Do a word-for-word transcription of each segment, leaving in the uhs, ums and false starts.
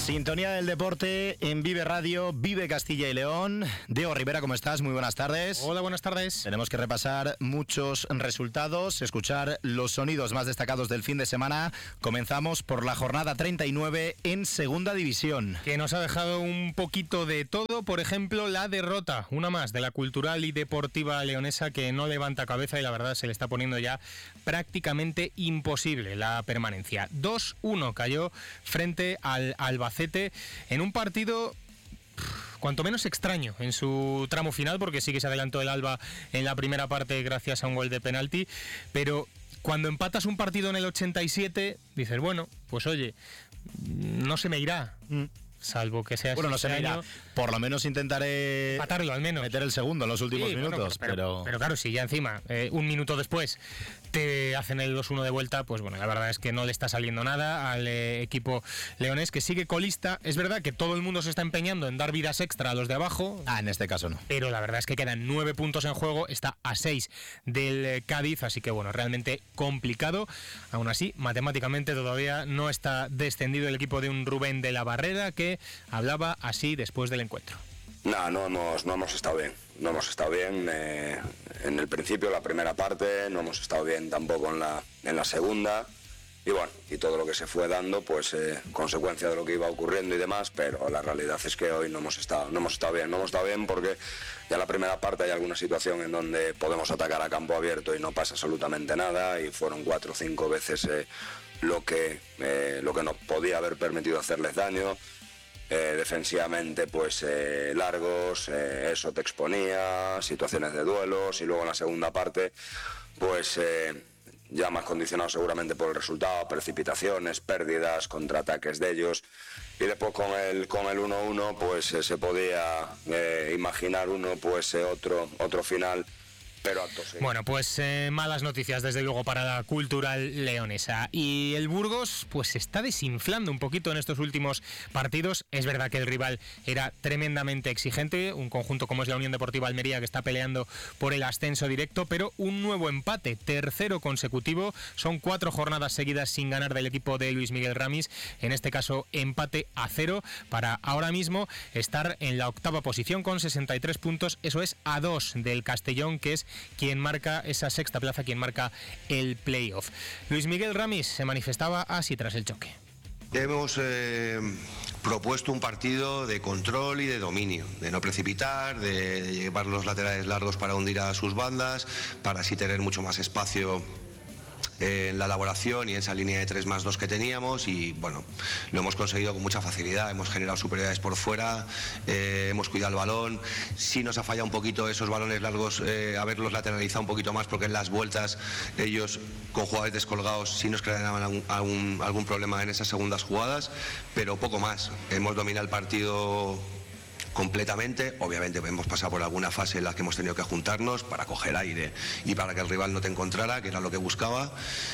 Sintonía del deporte en Vive Radio, Vive Castilla y León. Diego Rivera, ¿cómo estás? Muy buenas tardes. Hola, buenas tardes. Tenemos que repasar muchos resultados, escuchar los sonidos más destacados del fin de semana. Comenzamos por la jornada treinta y nueve en Segunda División. Que nos ha dejado un poquito de todo, por ejemplo, la derrota, una más, de la Cultural y Deportiva Leonesa, que no levanta cabeza y la verdad se le está poniendo ya prácticamente imposible la permanencia. dos uno cayó frente al Albacete en un partido cuanto menos extraño en su tramo final, porque sí que se adelantó el Alba en la primera parte gracias a un gol de penalti, pero cuando empatas un partido en el ochenta y siete dices, bueno, pues oye, no se me irá. Mm. Salvo que sea bueno, no se me irá. Por lo menos intentaré matarlo, al menos meter el segundo en los últimos sí, minutos. Bueno, pero, pero... pero claro, si ya encima, eh, un minuto después, te hacen el dos uno de vuelta, pues bueno, la verdad es que no le está saliendo nada al eh, equipo leonés, que sigue colista. Es verdad que todo el mundo se está empeñando en dar vidas extra a los de abajo. Ah, en este caso no. Pero la verdad es que quedan nueve puntos en juego, está a seis del eh, Cádiz, así que bueno, realmente complicado. Aún así, matemáticamente todavía no está descendido el equipo de un Rubén de la Barrera, que hablaba así después del encuentro. No, no hemos, no hemos estado bien, no hemos estado bien eh, en el principio, la primera parte, no hemos estado bien tampoco en la, en la segunda, y bueno, y todo lo que se fue dando, pues eh, consecuencia de lo que iba ocurriendo y demás, pero la realidad es que hoy no hemos estado, no hemos estado bien, no hemos estado bien porque ya en la primera parte hay alguna situación en donde podemos atacar a campo abierto y no pasa absolutamente nada, y fueron cuatro o cinco veces eh, lo que, eh, lo que nos podía haber permitido hacerles daño. Eh, defensivamente pues eh, largos, eh, eso te exponía, situaciones de duelos, y luego en la segunda parte pues eh, ya más condicionado seguramente por el resultado, precipitaciones, pérdidas, contraataques de ellos, y después con el con el uno uno pues eh, se podía eh, imaginar uno pues eh, otro otro final. Pero acto seguido. Bueno, pues eh, malas noticias desde luego para la Cultural leonesa. Y el Burgos pues se está desinflando un poquito en estos últimos partidos. Es verdad que el rival era tremendamente exigente, un conjunto como es la Unión Deportiva Almería, que está peleando por el ascenso directo, pero un nuevo empate, tercero consecutivo. Son cuatro jornadas seguidas sin ganar del equipo de Luis Miguel Ramis, en este caso empate a cero, para ahora mismo estar en la octava posición con sesenta y tres puntos. Eso es a dos del Castellón, que es quien marca esa sexta plaza, quien marca el playoff. Luis Miguel Ramis se manifestaba así tras el choque. Hemos eh, propuesto un partido de control y de dominio, de no precipitar, de, de llevar los laterales largos para hundir a sus bandas, para así tener mucho más espacio en la elaboración y en esa línea de tres más dos que teníamos, y bueno, lo hemos conseguido con mucha facilidad. Hemos generado superioridades por fuera, eh, hemos cuidado el balón. Sí nos ha fallado un poquito esos balones largos, eh, haberlos lateralizado un poquito más, porque en las vueltas ellos con jugadores descolgados sí nos creaban algún, algún, algún problema en esas segundas jugadas, pero poco más. Hemos dominado el partido completamente. Obviamente hemos pasado por alguna fase en la que hemos tenido que juntarnos para coger aire y para que el rival no te encontrara, que era lo que buscaba,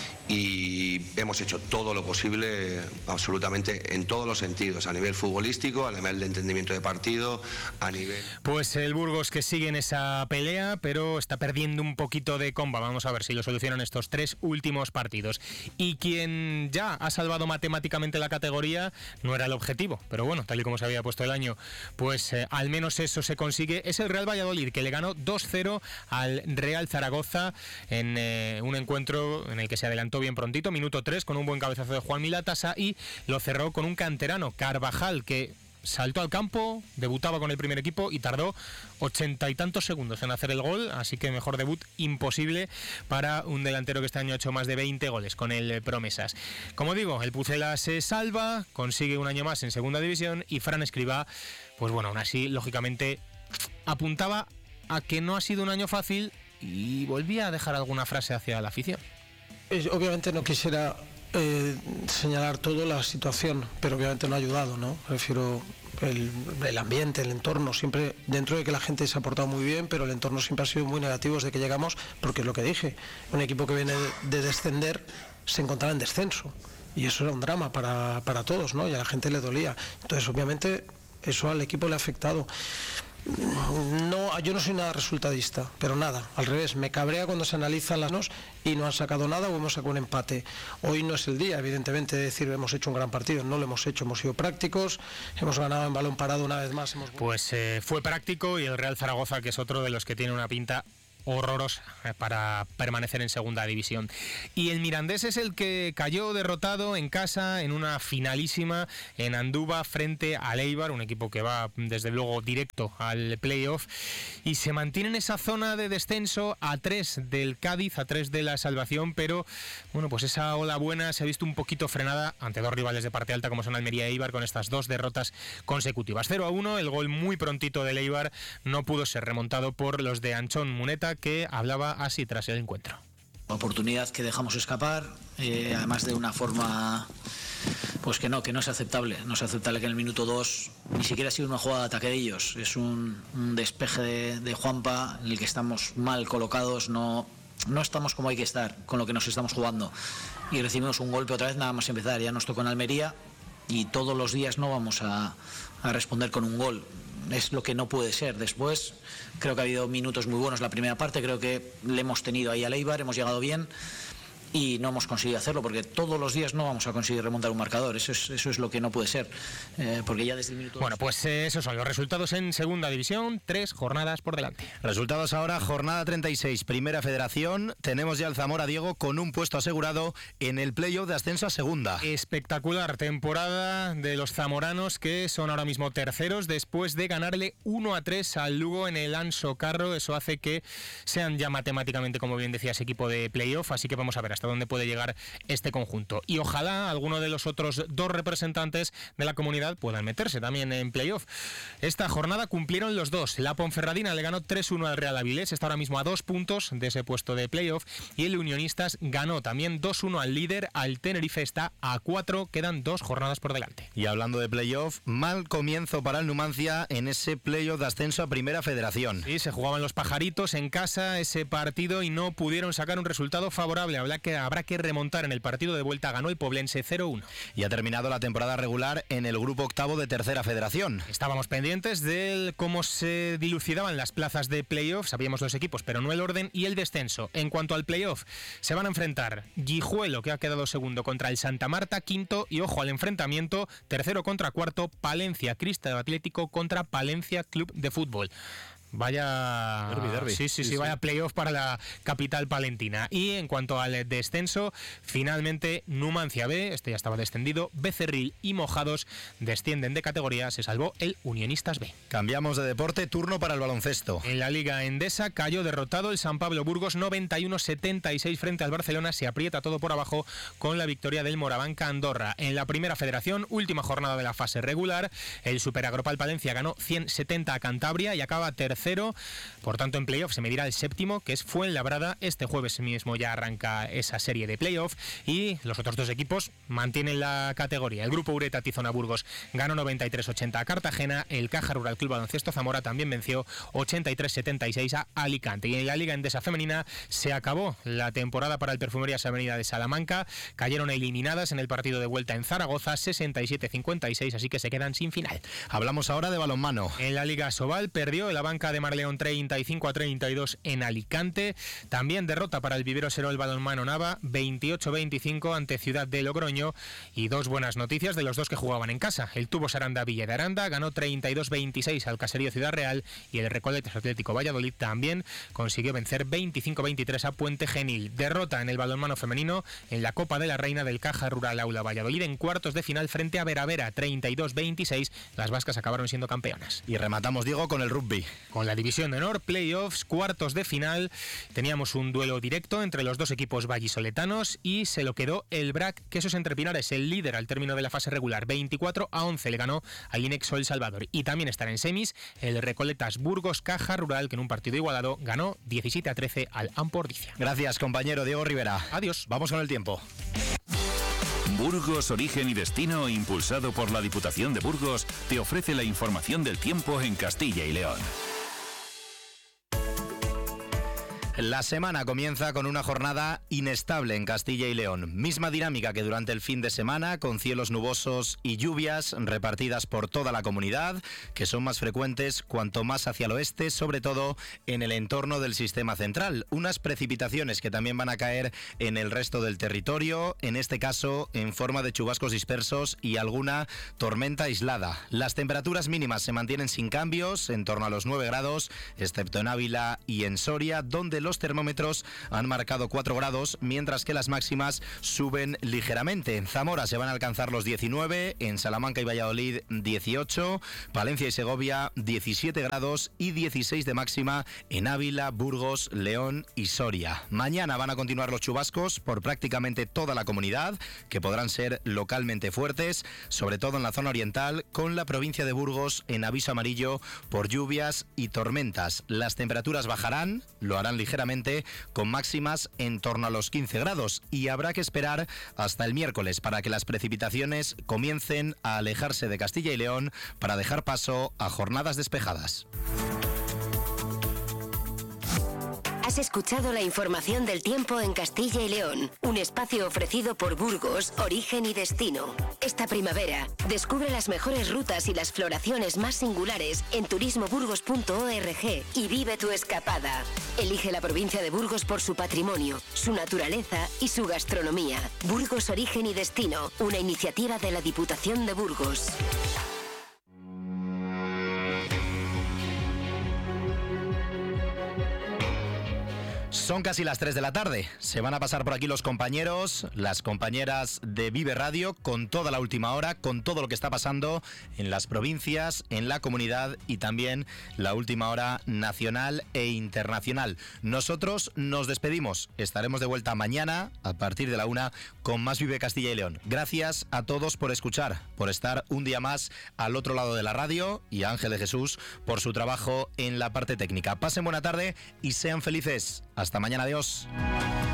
y hemos hecho todo lo posible absolutamente en todos los sentidos, a nivel futbolístico, a nivel de entendimiento de partido, a nivel... Pues el Burgos que sigue en esa pelea, pero está perdiendo un poquito de comba. Vamos a ver si lo solucionan estos tres últimos partidos. Y quien ya ha salvado matemáticamente la categoría, no era el objetivo, pero bueno, tal y como se había puesto el año, pues eh, al menos eso se consigue. Es el Real Valladolid, que le ganó dos cero al Real Zaragoza en eh, un encuentro en el que se adelantó bien prontito, minuto tres, con un buen cabezazo de Juan Milatasa, y lo cerró con un canterano, Carvajal, que saltó al campo, debutaba con el primer equipo y tardó ochenta y tantos segundos en hacer el gol, así que mejor debut imposible para un delantero que este año ha hecho más de veinte goles con el Promesas. Como digo, el Pucela se salva, consigue un año más en Segunda División, y Fran Escribá, pues bueno, aún así, lógicamente, apuntaba a que no ha sido un año fácil y volvía a dejar alguna frase hacia la afición. Obviamente no quisiera eh, señalar todo la situación, pero obviamente no ha ayudado, ¿no? Refiero el, el ambiente, el entorno, siempre, dentro de que la gente se ha portado muy bien, pero el entorno siempre ha sido muy negativo desde que llegamos, porque es lo que dije, un equipo que viene de descender se encontraba en descenso, y eso era un drama para, para todos, ¿no? Y a la gente le dolía. Entonces, obviamente, eso al equipo le ha afectado. No, yo no soy nada resultadista, pero nada, al revés, me cabrea cuando se analizan las nos y no han sacado nada o hemos sacado un empate. Hoy no es el día, evidentemente, de decir hemos hecho un gran partido, no lo hemos hecho, hemos sido prácticos, hemos ganado en balón parado una vez más. Hemos... Pues eh, fue práctico, y el Real Zaragoza, que es otro de los que tiene una pinta horrorosa para permanecer en segunda división. Y el Mirandés es el que cayó derrotado en casa en una finalísima en Andúba frente al Eibar, un equipo que va desde luego directo al playoff y se mantiene en esa zona de descenso a tres del Cádiz, a tres de la salvación, pero bueno, pues esa ola buena se ha visto un poquito frenada ante dos rivales de parte alta como son Almería e Eibar, con estas dos derrotas consecutivas. cero a uno, el gol muy prontito del Eibar no pudo ser remontado por los de Anchón Muneta, que hablaba así tras el encuentro. Oportunidad que dejamos escapar, eh, además de una forma pues que no, que no es aceptable. No es aceptable que en el minuto dos ni siquiera ha sido una jugada de ataque de ellos. Es un, un despeje de, de Juanpa en el que estamos mal colocados, no, no estamos como hay que estar con lo que nos estamos jugando. Y recibimos un golpe otra vez nada más empezar. Ya nos tocó en Almería y todos los días no vamos a, a responder con un gol. Es lo que no puede ser. Después creo que ha habido minutos muy buenos la primera parte, creo que le hemos tenido ahí al Eibar, hemos llegado bien y no hemos conseguido hacerlo, porque todos los días no vamos a conseguir remontar un marcador. Eso es, eso es lo que no puede ser, eh, porque ya desde el minuto... Bueno, pues eh, esos son los resultados en segunda división, tres jornadas por delante. Resultados ahora, jornada treinta y seis, Primera Federación. Tenemos ya el Zamora, Diego, con un puesto asegurado en el playoff de ascenso a segunda. Espectacular temporada de los zamoranos, que son ahora mismo terceros después de ganarle uno a tres al Lugo en el Anso Carro. Eso hace que sean ya matemáticamente, como bien decías, equipo de playoff, así que vamos a ver hasta dónde puede llegar este conjunto. Y ojalá alguno de los otros dos representantes de la comunidad puedan meterse también en playoff. Esta jornada cumplieron los dos. La Ponferradina le ganó tres uno al Real Avilés, está ahora mismo a dos puntos de ese puesto de playoff, y el Unionistas ganó también dos uno al líder, al Tenerife, está a cuatro, quedan dos jornadas por delante. Y hablando de playoff, mal comienzo para el Numancia en ese playoff de ascenso a Primera Federación. Sí, se jugaban los pajaritos en casa ese partido y no pudieron sacar un resultado favorable. Habrá que Habrá que remontar en el partido de vuelta, ganó el Poblense cero uno. Y ha terminado la temporada regular en el grupo octavo de Tercera Federación. Estábamos pendientes de cómo se dilucidaban las plazas de playoff, sabíamos los equipos, pero no el orden y el descenso. En cuanto al playoff, se van a enfrentar Guijuelo, que ha quedado segundo, contra el Santa Marta, quinto, y ojo al enfrentamiento, tercero contra cuarto, Palencia Cristal Atlético contra Palencia Club de Fútbol. Vaya derbi, derbi. Sí, sí, sí, sí, vaya playoff para la capital palentina. Y en cuanto al descenso, finalmente Numancia B, este ya estaba descendido, Becerril y Mojados descienden de categoría, se salvó el Unionistas B. Cambiamos de deporte, turno para el baloncesto. En la Liga Endesa cayó derrotado el San Pablo Burgos noventa y uno setenta y seis frente al Barcelona, se aprieta todo por abajo con la victoria del Morabanca Andorra. En la Primera Federación, última jornada de la fase regular, el Superagropal Palencia ganó ciento setenta a Cantabria y acaba tercero. Por tanto, en playoff se medirá el séptimo, que es Fuenlabrada. Este jueves mismo ya arranca esa serie de playoff y los otros dos equipos mantienen la categoría. El grupo Ureta Tizona Burgos ganó noventa y tres ochenta a Cartagena. El Caja Rural Club Baloncesto Zamora también venció ochenta y tres setenta y seis a Alicante. Y en la Liga Endesa Femenina se acabó la temporada para el Perfumerías Avenida de Salamanca. Cayeron eliminadas en el partido de vuelta en Zaragoza, sesenta y siete cincuenta y seis, así que se quedan sin final. Hablamos ahora de balonmano. En la Liga Sobal perdió la banca de Marleón treinta y cinco a treinta y dos en Alicante. También derrota para el Vivero Serol Balonmano Nava, veintiocho veinticinco ante Ciudad de Logroño. Y dos buenas noticias de los dos que jugaban en casa. El Tubos Aranda Villa de Aranda ganó treinta y dos veintiséis al Caserío Ciudad Real, y el Recoletas Atlético Valladolid también consiguió vencer veinticinco veintitrés a Puente Genil. Derrota en el balonmano femenino en la Copa de la Reina del Caja Rural Aula Valladolid en cuartos de final frente a Veravera, treinta y dos veintiséis. Las vascas acabaron siendo campeonas. Y rematamos, Diego, con el rugby. Con la División de Honor, playoffs, cuartos de final, teníamos un duelo directo entre los dos equipos vallisoletanos y se lo quedó el B R A C Quesos Entre Pinares, el líder al término de la fase regular. veinticuatro a once le ganó al Inexo El Salvador. Y también están en semis el Recoletas Burgos Caja Rural, que en un partido igualado ganó diecisiete a trece al Ampordicia. Gracias, compañero Diego Rivera. Adiós. Vamos con el tiempo. Burgos, Origen y Destino, impulsado por la Diputación de Burgos, te ofrece la información del tiempo en Castilla y León. La semana comienza con una jornada inestable en Castilla y León. Misma dinámica que durante el fin de semana, con cielos nubosos y lluvias repartidas por toda la comunidad, que son más frecuentes cuanto más hacia el oeste, sobre todo en el entorno del sistema central. Unas precipitaciones que también van a caer en el resto del territorio, en este caso en forma de chubascos dispersos y alguna tormenta aislada. Las temperaturas mínimas se mantienen sin cambios, en torno a los nueve grados, excepto en Ávila y en Soria, donde los termómetros han marcado cuatro grados, mientras que las máximas suben ligeramente. En Zamora se van a alcanzar los diecinueve, en Salamanca y Valladolid dieciocho, Palencia y Segovia diecisiete grados y dieciséis de máxima en Ávila, Burgos, León y Soria. Mañana van a continuar los chubascos por prácticamente toda la comunidad, que podrán ser localmente fuertes, sobre todo en la zona oriental, con la provincia de Burgos en aviso amarillo por lluvias y tormentas. Las temperaturas bajarán, lo harán ligeramente, con máximas en torno a los quince grados, y habrá que esperar hasta el miércoles para que las precipitaciones comiencen a alejarse de Castilla y León para dejar paso a jornadas despejadas. Has escuchado la información del tiempo en Castilla y León, un espacio ofrecido por Burgos, Origen y Destino. Esta primavera, descubre las mejores rutas y las floraciones más singulares en turismo burgos punto org y vive tu escapada. Elige la provincia de Burgos por su patrimonio, su naturaleza y su gastronomía. Burgos, Origen y Destino, una iniciativa de la Diputación de Burgos. Son casi las tres de la tarde. Se van a pasar por aquí los compañeros, las compañeras de Vive Radio, con toda la última hora, con todo lo que está pasando en las provincias, en la comunidad y también la última hora nacional e internacional. Nosotros nos despedimos. Estaremos de vuelta mañana a partir de la una con más Vive Castilla y León. Gracias a todos por escuchar, por estar un día más al otro lado de la radio, y a Ángel de Jesús por su trabajo en la parte técnica. Pasen buena tarde y sean felices. Hasta mañana, adiós.